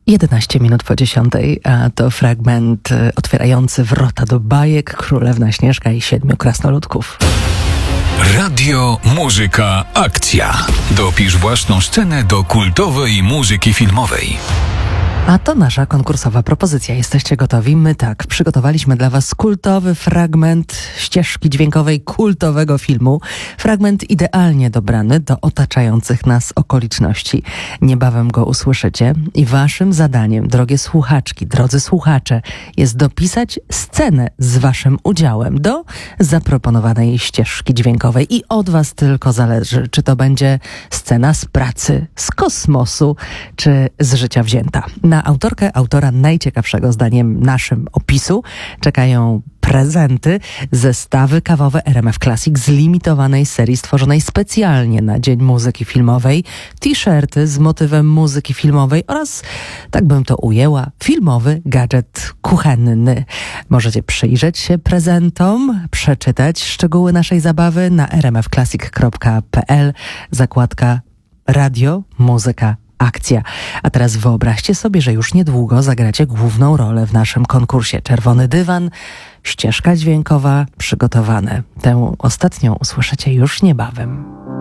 11 minut po 10, a to fragment otwierający wrota do bajek Królewna Śnieżka i 7 krasnoludków. Radio, muzyka, akcja. Dopisz własną scenę do kultowej muzyki filmowej. A to nasza konkursowa propozycja. Jesteście gotowi? My tak. Przygotowaliśmy dla Was kultowy fragment ścieżki dźwiękowej kultowego filmu. Fragment idealnie dobrany do otaczających nas okoliczności. Niebawem go usłyszycie i Waszym zadaniem, drogie słuchaczki, drodzy słuchacze, jest dopisać scenę z Waszym udziałem do zaproponowanej ścieżki dźwiękowej. I od Was tylko zależy, czy to będzie scena z pracy, z kosmosu, czy z życia wzięta. Na autora najciekawszego zdaniem naszym opisu czekają prezenty, zestawy kawowe RMF Classic z limitowanej serii stworzonej specjalnie na Dzień Muzyki Filmowej, t-shirty z motywem muzyki filmowej oraz, tak bym to ujęła, filmowy gadżet kuchenny. Możecie przyjrzeć się prezentom, przeczytać szczegóły naszej zabawy na rmfclassic.pl, zakładka Radio, Muzyka, Akcja. A teraz wyobraźcie sobie, że już niedługo zagracie główną rolę w naszym konkursie. Czerwony dywan, ścieżka dźwiękowa, przygotowane. Tę ostatnią usłyszycie już niebawem.